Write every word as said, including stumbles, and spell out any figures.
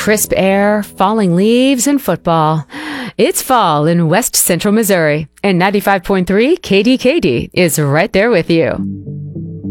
crisp air, falling leaves, and football. It's fall in West Central Missouri, and ninety-five point three K D K D is right there with you.